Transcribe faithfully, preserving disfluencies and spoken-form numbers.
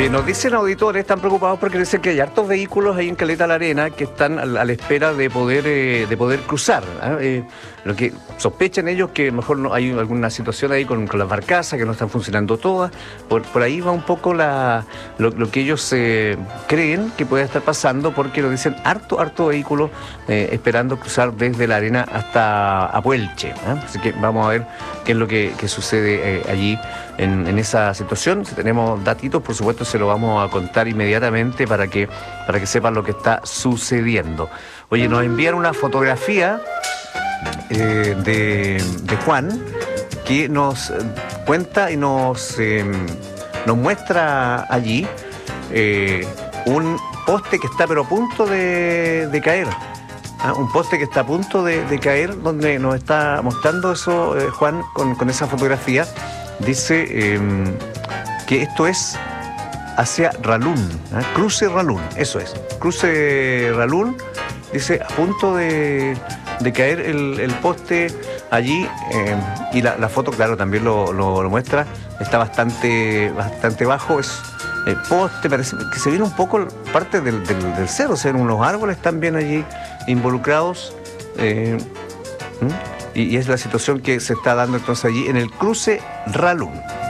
Eh, nos dicen auditores, están preocupados porque dicen que hay hartos vehículos ahí en Caleta La Arena que están a, a la espera de poder eh, de poder cruzar. ¿eh? Eh, lo que sospechan ellos que mejor no hay alguna situación ahí con, con las barcazas que no están funcionando todas. Por, por ahí va un poco la, lo, lo que ellos eh, creen que puede estar pasando, porque nos dicen harto, harto vehículos eh, esperando cruzar desde La Arena hasta Apuelche. ¿eh? Así que vamos a ver qué es lo que, que sucede eh, allí en, en esa situación. Si tenemos datitos, por supuesto, se lo vamos a contar inmediatamente para que, para que sepan lo que está sucediendo. Oye, nos envían una fotografía eh, de, de Juan, que nos cuenta y nos, eh, nos muestra allí eh, un poste que está pero a punto de, de caer. ¿ah? Un poste que está a punto de, de caer, donde nos está mostrando eso eh, Juan con, con esa fotografía. Dice eh, que esto es hacia Ralún, ¿eh? Cruce Ralún, eso es, cruce Ralún, dice a punto de, de caer el, el poste allí, eh, y la, la foto, claro, también lo, lo, lo muestra, está bastante, bastante bajo, es eh, poste, parece que se viene un poco parte del, del, del cerro, se ven unos árboles también allí involucrados, eh, ¿Mm? Y, y es la situación que se está dando entonces allí en el cruce Ralún.